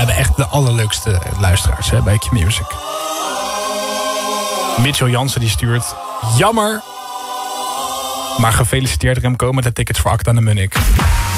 hebben echt de allerleukste luisteraars bij Q-Music. Mitchell Jansen die stuurt... Jammer, maar gefeliciteerd Remco met de tickets voor Acta en de Munnik.